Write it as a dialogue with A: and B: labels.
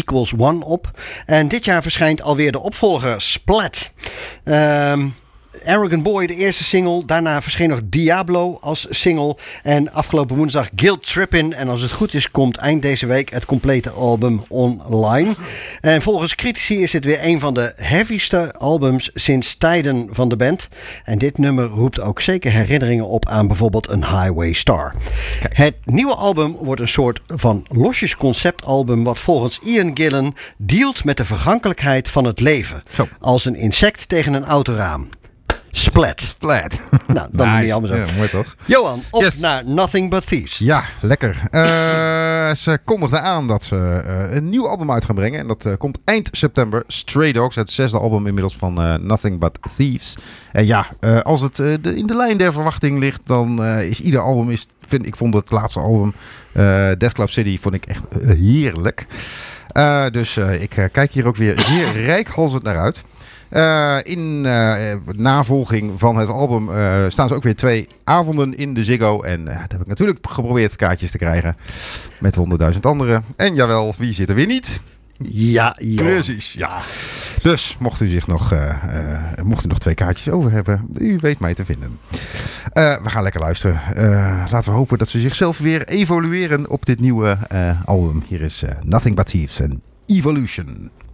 A: Equals One op. En dit jaar verschijnt alweer de opvolger Splat. Arrogant Boy, de eerste single. Daarna verscheen nog Diablo als single. En afgelopen woensdag Guilt Trippin'. En als het goed is, komt eind deze week het complete album online. En volgens critici is dit weer een van de heavyste albums sinds tijden van de band. En dit nummer roept ook zeker herinneringen op aan bijvoorbeeld een Highway Star. Kijk. Het nieuwe album wordt een soort van losjes conceptalbum wat volgens Ian Gillan dealt met de vergankelijkheid van het leven. Zo. Als een insect tegen een autoraam. Splat. Nou, dan ben je allemaal zo.
B: Ja, mooi toch?
A: Johan, op naar Nothing But Thieves.
B: Ja, lekker. Ze kondigden aan dat ze een nieuw album uit gaan brengen. En dat komt eind september. Stray Dogs, het 6e album inmiddels van Nothing But Thieves. En als het in de lijn der verwachting ligt, dan is ieder album... Ik vond het laatste album, Death Club City, vond ik echt heerlijk. Dus ik kijk hier ook weer zeer reikhalzend naar uit. In navolging van het album staan ze ook weer 2 avonden in de Ziggo. En daar heb ik natuurlijk geprobeerd kaartjes te krijgen. Met 100.000 anderen. En jawel, wie zit er weer niet?
A: Ja,
B: precies. Ja. Dus mocht u nog 2 kaartjes over hebben, u weet mij te vinden. We gaan lekker luisteren. Laten we hopen dat ze zichzelf weer evolueren op dit nieuwe album. Hier is Nothing But Thieves en Evolution.